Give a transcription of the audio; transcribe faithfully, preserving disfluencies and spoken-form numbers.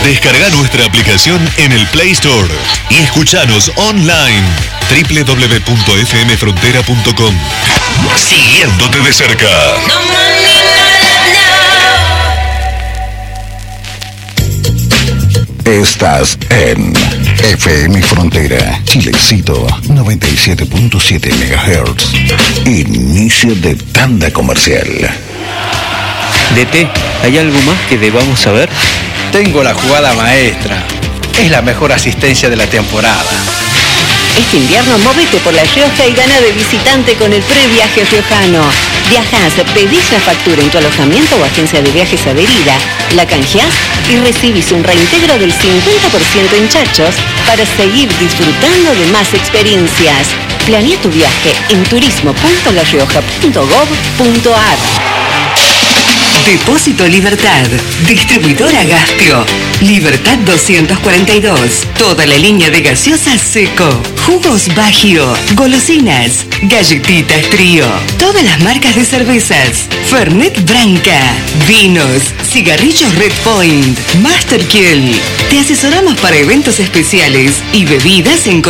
Descarga nuestra aplicación en el Play Store y escuchanos online doble u doble u doble u punto f m frontera punto com. Siguiéndote de cerca. Estás en F M Frontera, Chilecito, noventa y siete punto siete megahertz. Inicio de tanda comercial. D T, ¿hay algo más que debamos saber? Tengo la jugada maestra. Es la mejor asistencia de la temporada. Este invierno móvete por La Rioja y gana de visitante con el previaje riojano. Viajás, pedís la factura en tu alojamiento o agencia de viajes adherida, la canjeás y recibís un reintegro del cincuenta por ciento en chachos para seguir disfrutando de más experiencias. Planea tu viaje en turismo punto la rioja punto gov punto a r. Depósito Libertad, distribuidora Gastio, Libertad doscientos cuarenta y dos, toda la línea de gaseosas Seco, jugos Bagio, golosinas, galletitas Trío, todas las marcas de cervezas, Fernet Branca, vinos, cigarrillos Red Point, Master Kill. Te asesoramos para eventos especiales y bebidas en